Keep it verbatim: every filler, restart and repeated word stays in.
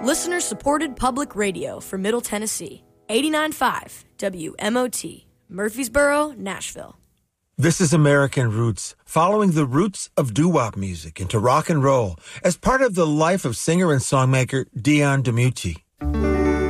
Listener-supported public radio for Middle Tennessee. eighty-nine point five W M O T, Murfreesboro, Nashville. This is American Roots, following the roots of doo-wop music into rock and roll as part of the life of singer and songmaker Dion DiMucci.